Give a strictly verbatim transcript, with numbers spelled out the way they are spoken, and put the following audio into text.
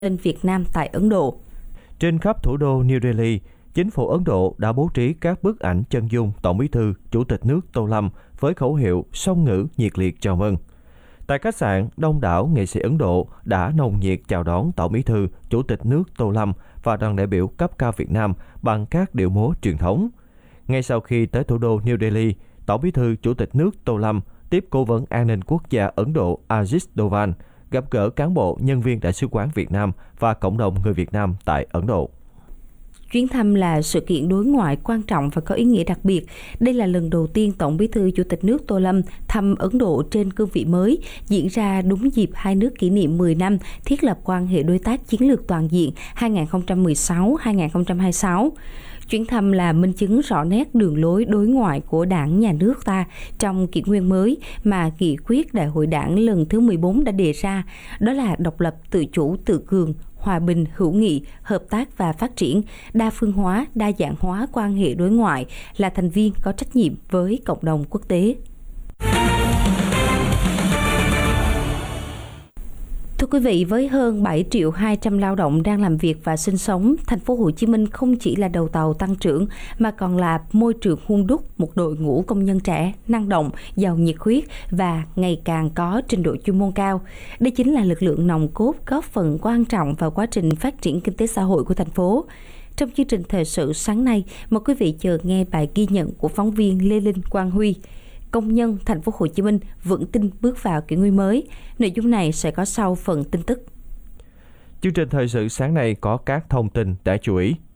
lên Việt Nam tại Ấn Độ. Trên khắp thủ đô New Delhi, chính phủ Ấn Độ đã bố trí các bức ảnh chân dung Tổng Bí thư, Chủ tịch nước Tô Lâm với khẩu hiệu song ngữ nhiệt liệt chào mừng. Tại khách sạn, đông đảo nghệ sĩ Ấn Độ đã nồng nhiệt chào đón Tổng Bí thư, Chủ tịch nước Tô Lâm và đoàn đại biểu cấp cao Việt Nam bằng các điệu múa truyền thống. Ngay sau khi tới thủ đô New Delhi, Tổng Bí thư, Chủ tịch nước Tô Lâm tiếp Cố vấn An ninh Quốc gia Ấn Độ Ajit Doval, gặp gỡ cán bộ, nhân viên Đại sứ quán Việt Nam và cộng đồng người Việt Nam tại Ấn Độ. Chuyến thăm là sự kiện đối ngoại quan trọng và có ý nghĩa đặc biệt. Đây là lần đầu tiên Tổng Bí thư Chủ tịch nước Tô Lâm thăm Ấn Độ trên cương vị mới, diễn ra đúng dịp hai nước kỷ niệm mười năm thiết lập quan hệ đối tác chiến lược toàn diện hai nghìn không trăm mười sáu đến hai nghìn không trăm hai mươi sáu. Chuyến thăm là minh chứng rõ nét đường lối đối ngoại của Đảng, Nhà nước ta trong kỷ nguyên mới mà nghị quyết Đại hội Đảng lần thứ mười bốn đã đề ra, đó là độc lập, tự chủ, tự cường, hòa bình, hữu nghị, hợp tác và phát triển, đa phương hóa, đa dạng hóa quan hệ đối ngoại, là thành viên có trách nhiệm với cộng đồng quốc tế. Thưa quý vị, với hơn bảy triệu hai trăm lao động đang làm việc và sinh sống, thành phố Hồ Chí Minh không chỉ là đầu tàu tăng trưởng mà còn là môi trường hun đúc một đội ngũ công nhân trẻ, năng động, giàu nhiệt huyết và ngày càng có trình độ chuyên môn cao. Đây chính là lực lượng nòng cốt góp phần quan trọng vào quá trình phát triển kinh tế xã hội của thành phố. Trong chương trình thời sự sáng nay, mời quý vị chờ nghe bài ghi nhận của phóng viên Lê Linh Quang Huy. Công nhân thành phố Hồ Chí Minh vững tin bước vào kỷ nguyên mới. Nội dung này sẽ có sau phần tin tức. Chương trình thời sự sáng nay có các thông tin đáng chú ý.